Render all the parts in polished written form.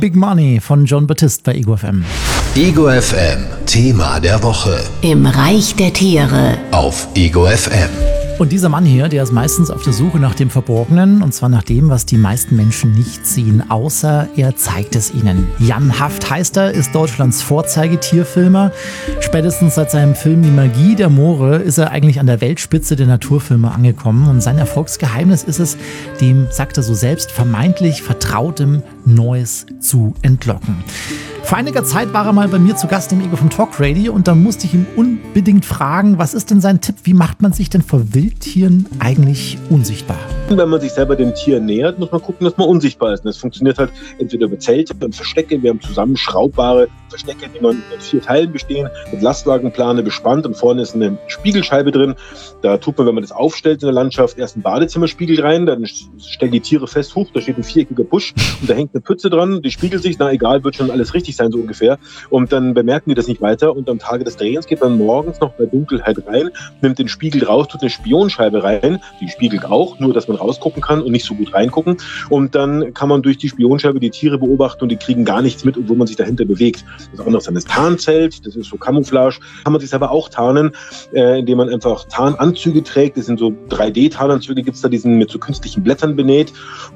Big Money von Jon Batiste bei Ego FM. Ego FM, Thema der Woche. Im Reich der Tiere. Auf Ego FM. Und dieser Mann hier, der ist meistens auf der Suche nach dem Verborgenen, und zwar nach dem, was die meisten Menschen nicht sehen, außer er zeigt es ihnen. Jan Haft heißt er, ist Deutschlands Vorzeigetierfilmer. Spätestens seit seinem Film Die Magie der Moore ist er eigentlich an der Weltspitze der Naturfilme angekommen. Und sein Erfolgsgeheimnis ist es, dem, sagt er so selbst, vermeintlich Vertrautem Neues zu entlocken. Vor einiger Zeit war er mal bei mir zu Gast im Ego vom Talk Radio und da musste ich ihn unbedingt fragen, was ist denn sein Tipp? Wie macht man sich denn vor Wildtieren eigentlich unsichtbar? Wenn man sich selber dem Tier nähert, muss man gucken, dass man unsichtbar ist. Und das funktioniert halt entweder über Zelte und Verstecke. Wir haben zusammen schraubbare Verstecke, die man in 4 Teilen bestehen, mit Lastwagenplane bespannt, und vorne ist eine Spiegelscheibe drin. Da tut man, wenn man das aufstellt in der Landschaft, erst einen Badezimmerspiegel rein, dann stellen die Tiere fest, da steht ein viereckiger Busch und da hängt eine Pütze dran, die spiegelt sich, na egal, wird schon alles richtig sein, so ungefähr. Und dann bemerken die das nicht weiter und am Tage des Drehens geht man morgens noch bei Dunkelheit rein, nimmt den Spiegel raus, tut eine Spionscheibe rein, die spiegelt auch, nur dass man rausgucken kann und nicht so gut reingucken, und dann kann man durch die Spionscheibe die Tiere beobachten und die kriegen gar nichts mit, obwohl man sich dahinter bewegt. Das ist auch noch so ein Tarnzelt, das ist so Camouflage, kann man sich selber auch tarnen, indem man einfach Tarnanzüge trägt, das sind so 3D-Tarnanzüge, gibt's da, die sind mit so künstlichen Blättern benäht,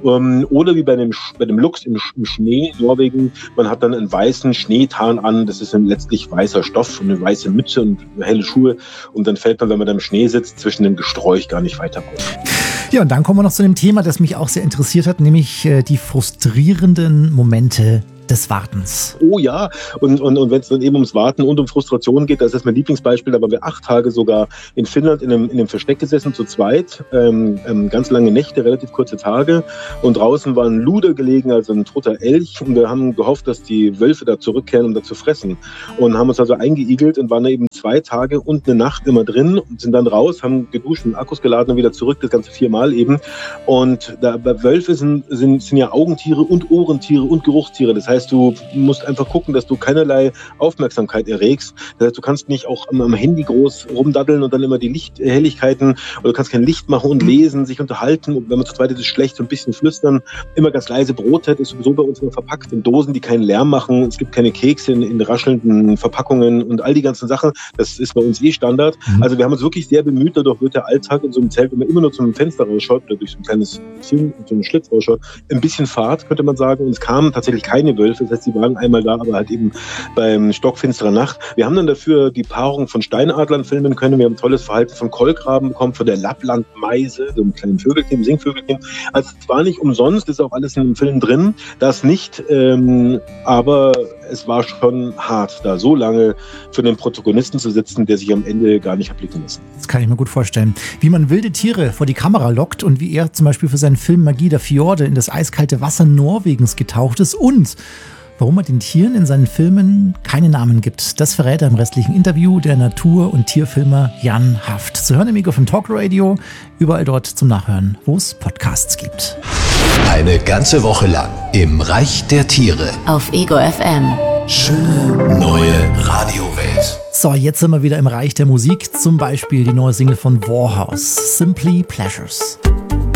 oder wie bei dem Luchs im Schnee in Norwegen, man hat dann einen weißen Schneetarn an, das ist dann letztlich weißer Stoff und eine weiße Mütze und helle Schuhe, und dann fällt man, wenn man da im Schnee sitzt, zwischen dem Gesträuch gar nicht weiter auf. Ja, und dann kommen wir noch zu dem Thema, das mich auch sehr interessiert hat, nämlich die frustrierenden Momente des Wartens. Oh ja, und wenn es dann eben ums Warten und um Frustration geht, das ist mein Lieblingsbeispiel, da waren wir 8 Tage sogar in Finnland in einem Versteck gesessen, zu zweit, ganz lange Nächte, relativ kurze Tage, und draußen war ein Luder gelegen, also ein toter Elch, und wir haben gehofft, dass die Wölfe da zurückkehren, um da zu fressen, und haben uns also eingeigelt und waren da eben 2 Tage und eine Nacht immer drin und sind dann raus, haben geduscht und Akkus geladen und wieder zurück, das Ganze 4-mal eben, und da, bei Wölfe sind ja Augentiere und Ohrentiere und Geruchstiere, das heißt, du musst einfach gucken, dass du keinerlei Aufmerksamkeit erregst. Das heißt, du kannst nicht auch am Handy groß rumdaddeln und dann immer die Lichthelligkeiten, oder du kannst kein Licht machen und lesen, sich unterhalten. Und wenn man zu zweit ist, ist es schlecht, so ein bisschen flüstern. Immer ganz leise. Brotzeit ist sowieso bei uns immer verpackt in Dosen, die keinen Lärm machen. Es gibt keine Kekse in raschelnden Verpackungen und all die ganzen Sachen. Das ist bei uns Standard. Also wir haben uns wirklich sehr bemüht, dadurch wird der Alltag in so einem Zelt, wenn man immer nur zum Fenster rausschaut oder durch so ein kleines Film, so einen Schlitz rausschaut, ein bisschen Fahrt, könnte man sagen. Und es kamen tatsächlich keine Wölfe. Das heißt, die waren einmal da, aber halt eben beim stockfinsterer Nacht. Wir haben dann dafür die Paarung von Steinadlern filmen können. Wir haben tolles Verhalten von Kolkraben bekommen, von der Lapplandmeise, so einem kleinen Vögelchen, Singvögelchen. Also es war nicht umsonst, ist auch alles in dem Film drin. Das nicht, aber es war schon hart, da so lange für den Protagonisten zu sitzen, der sich am Ende gar nicht hat blicken lassen. Das kann ich mir gut vorstellen. Wie man wilde Tiere vor die Kamera lockt und wie er zum Beispiel für seinen Film Magie der Fjorde in das eiskalte Wasser Norwegens getaucht ist und warum er den Tieren in seinen Filmen keine Namen gibt, das verrät er im restlichen Interview der Natur- und Tierfilmer Jan Haft. Zu hören im Ego vom Talk Radio, überall dort zum Nachhören, wo es Podcasts gibt. Eine ganze Woche lang im Reich der Tiere. Auf Ego FM. Schöne neue Radiowelt. So, jetzt sind wir wieder im Reich der Musik. Zum Beispiel die neue Single von Warhouse, Simply Pleasures.